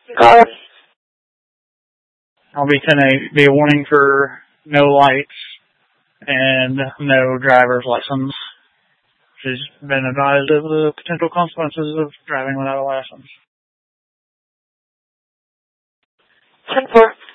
Car. I'll be 10-8. Be a warning for no lights and no driver's license. She's been advised of the potential consequences of driving without a license. 10-4.